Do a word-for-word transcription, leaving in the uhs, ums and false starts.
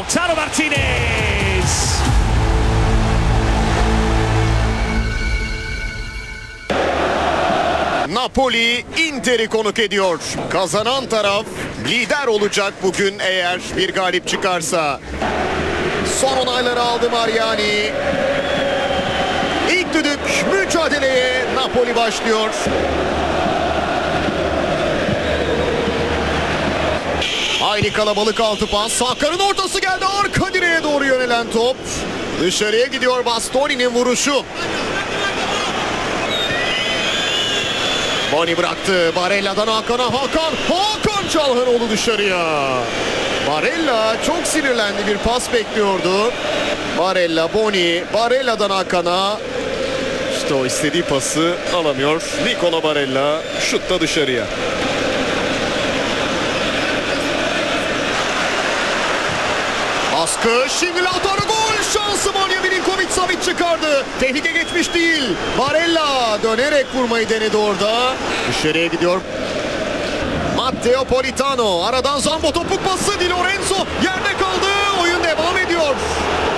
Lautaro Martinez. Napoli Inter'i konuk ediyor. Kazanan taraf lider olacak bugün eğer bir galip çıkarsa. Son onayları aldı Mariani. İlk düdük, mücadeleye Napoli başlıyor. Hayli kalabalık altı pas. Hakan'ın ortası geldi. Arka direğe doğru yönelen top. Dışarıya gidiyor Bastoni'nin vuruşu. Boni bıraktı. Barella'dan Hakan'a. Hakan. Hakan Çalhanoğlu dışarıya. Barella çok sinirlendi. Bir pas bekliyordu. Barella, Boni. Barella'dan Hakan'a. İşte o istediği pası alamıyor. Nicola Barella. Şut da dışarıya. Baskı. Şimdi Lautaro gol. Şansı Monya Milinkovic-Savic çıkardı. Tehlike geçmiş değil. Barella dönerek vurmayı denedi orada. Dışarıya gidiyor. Matteo Politano. Aradan Zambo topuk pası. Di Lorenzo yerde kaldı. Oyun devam ediyor.